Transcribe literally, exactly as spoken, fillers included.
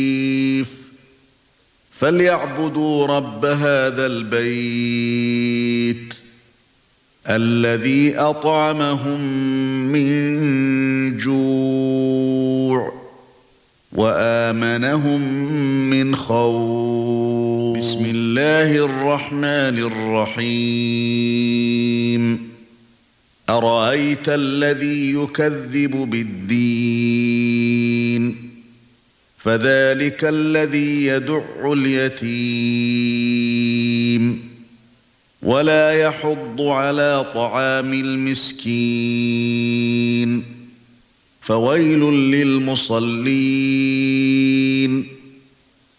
فليعبدوا رب هذا البيت الذي أطعمهم من جوع وآمنهم من خوف. بسم الله الرحمن الرحيم. أرأيت الذي يكذب بالدين فذلك الذي يدع اليتيم ولا يحض على طعام المسكين فويل للمصلين